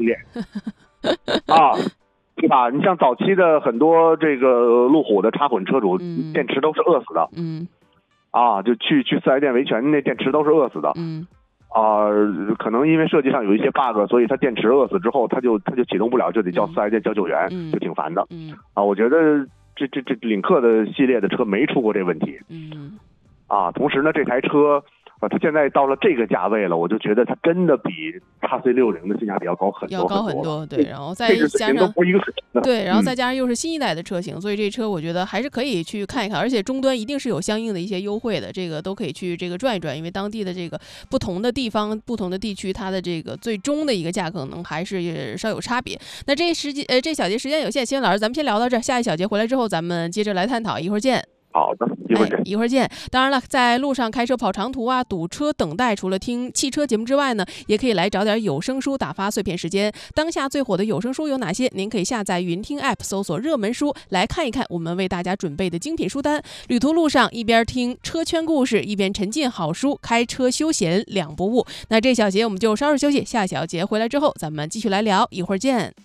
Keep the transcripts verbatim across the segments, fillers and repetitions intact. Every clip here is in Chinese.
充电啊，对吧？你像早期的很多这个路虎的插混车主，嗯、电池都是饿死的。 嗯， 啊，就去去四 S 店维权，那电池都是饿死的。 嗯。 啊、呃，可能因为设计上有一些 bug， 所以它电池饿死之后，它就它就启动不了，就得叫四 S 店叫救援， 嗯、 就挺烦的。 嗯。 啊，我觉得这这这领克的系列的车没出过这问题。 嗯。 啊，同时呢，这台车。啊，它现在到了这个价位了，我就觉得它真的比 X C 六十 的性价比要高很多， 要高很多。对，然后再加上对，然后再加上又是新一代的车型，嗯、所以这车我觉得还是可以去看一看，而且终端一定是有相应的一些优惠的，这个都可以去这个转一转，因为当地的这个不同的地方、不同的地区，它的这个最终的一个价可能还是稍有差别。那这时间呃这小节时间有限，新老师咱们先聊到这儿，下一小节回来之后咱们接着来探讨，一会儿见。 好的，一会儿见、 哎。一会儿见。当然了，在路上开车跑长途啊，堵车等待，除了听汽车节目之外呢，也可以来找点有声书打发碎片时间。当下最火的有声书有哪些？您可以下载云听 App， 搜索热门书来看一看我们为大家准备的精品书单。旅途路上一边听车圈故事，一边沉浸好书，开车休闲两不误。那这小节我们就稍事休息，下小节回来之后咱们继续来聊，一会儿见。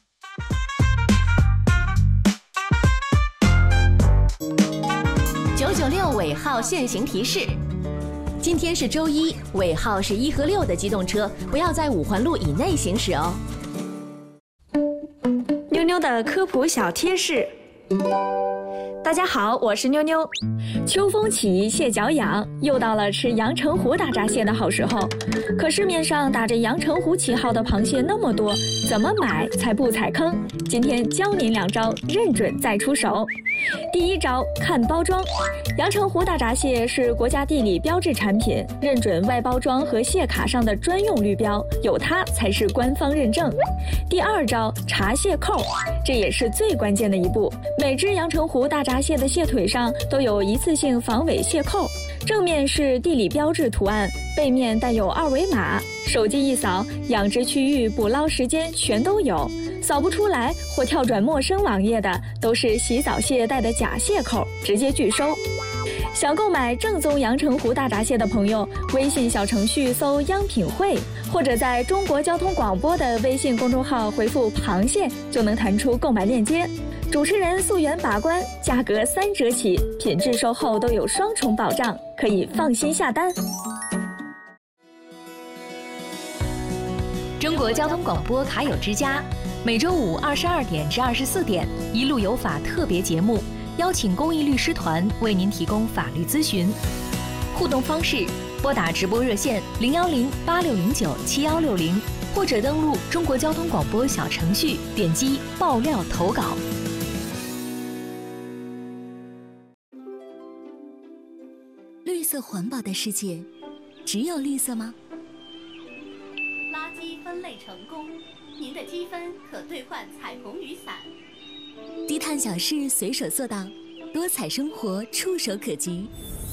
九九六尾号限行提示：今天是周一，尾号是一和六的机动车不要在五环路以内行驶哦。 妞妞的科普小贴士。大家好，我是妞妞。秋风起，蟹脚痒，又到了吃阳澄湖大闸蟹的好时候。可市面上打着阳澄湖旗号的螃蟹那么多，怎么买才不踩坑？今天教您两招，认准再出手。第一招，看包装。阳澄湖大闸蟹是国家地理标志产品，认准外包装和蟹卡上的专用绿标，有它才是官方认证。第二招，查蟹扣，这也是最关键的一步。每只阳澄湖大闸蟹的蟹腿上都有一次性防伪蟹扣，正面是地理标志图案，背面带有二维码，手机一扫，养殖区域、捕捞时间全都有。扫不出来或跳转陌生网页的，都是洗澡蟹带的假蟹扣，直接拒收。想购买正宗阳澄湖大闸蟹的朋友，微信小程序搜央品汇，或者在中国交通广播的微信公众号回复螃蟹，就能弹出购买链接。主持人溯源把关，价格三折起，品质售后都有双重保障，可以放心下单。 中国交通广播卡友之家，每周五二十二点至二十四点，一路有法特别节目，邀请公益律师团为您提供法律咨询。互动方式：拨打直播热线零幺零八六零九七幺六零，或者登录中国交通广播小程序，点击爆料投稿。 绿色环保的世界，只有绿色吗？ 垃圾分类成功，您的积分可兑换彩虹雨伞。 低碳小事随手做到，多彩生活触手可及。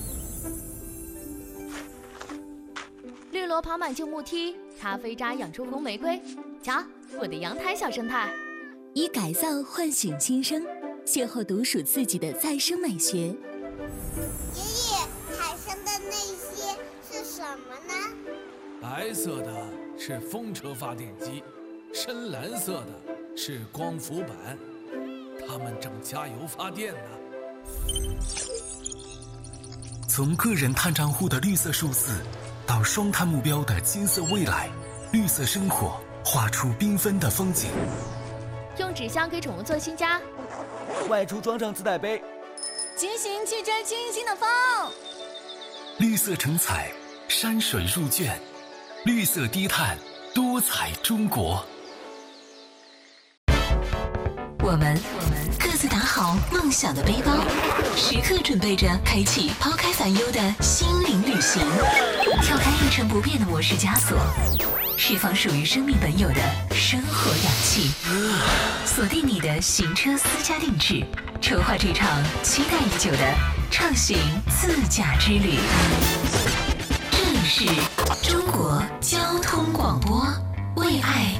绿萝跑满旧木梯，咖啡渣养出红玫瑰。瞧，我的阳台小生态。 以改造唤醒新生，邂逅独属自己的再生美学。爷爷，海上的那些是什么呢？ 白色的是风车发电机，深蓝色的是光伏板，它们正加油发电呢。 从个人碳账户的绿色数字，到双碳目标的金色未来，绿色生活画出缤纷的风景。 用纸箱给宠物做新家， 外出装上自带杯， 骑行去追清新的风。 绿色成彩，山水入卷，绿色低碳，多彩中国。 我们我们各自打好梦想的背包，时刻准备着开启抛开烦忧的心灵旅行，跳开一成不变的模式枷锁，释放属于生命本有的生活氧气，锁定你的行车私家定制，筹划这场期待已久的畅行自驾之旅。这里是中国交通广播，为爱